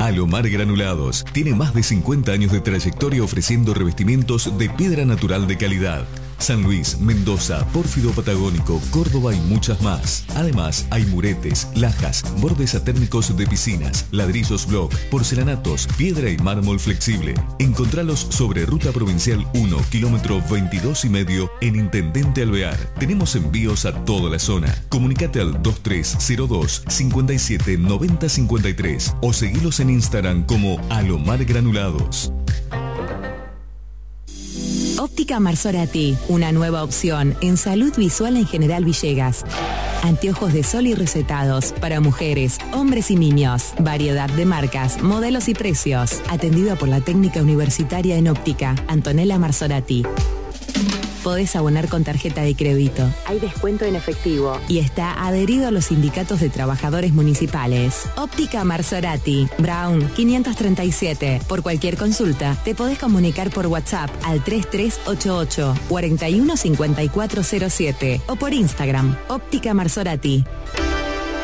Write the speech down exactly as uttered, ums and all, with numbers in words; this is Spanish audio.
Alomar Granulados tiene más de cincuenta años de trayectoria ofreciendo revestimientos de piedra natural de calidad. San Luis, Mendoza, Pórfido Patagónico, Córdoba y muchas más. Además, hay muretes, lajas, bordes atérmicos de piscinas, ladrillos block, porcelanatos, piedra y mármol flexible. Encontralos sobre Ruta Provincial uno, kilómetro veintidós y medio en Intendente Alvear. Tenemos envíos a toda la zona. Comunicate al dos tres cero dos, cinco siete nueve cero cinco tres o seguilos en Instagram como Alomar Granulados. Óptica Marsorati, una nueva opción en salud visual en General Villegas. Anteojos de sol y recetados para mujeres, hombres y niños. Variedad de marcas, modelos y precios. Atendido por la técnica universitaria en óptica, Antonella Marsorati. Podés abonar con tarjeta de crédito. Hay descuento en efectivo. Y está adherido a los sindicatos de trabajadores municipales. Óptica Marsorati, Brown quinientos treinta y siete. Por cualquier consulta, te podés comunicar por WhatsApp al tres tres ocho ocho, cuatro uno cinco cuatro cero siete o por Instagram, Óptica Marsorati.